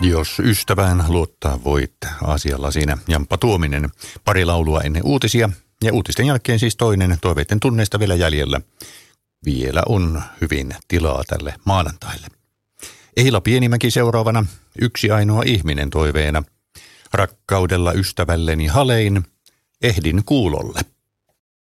Jos ystävään luottaa voit, asialla siinä Jamppa Tuominen. Pari laulua ennen uutisia ja uutisten jälkeen siis toinen toiveiden tunneista vielä jäljellä. Vielä on hyvin tilaa tälle maanantaille. Eila Pienimäki seuraavana, yksi ainoa ihminen toiveena. Rakkaudella ystävälleni halein, ehdin kuulolle.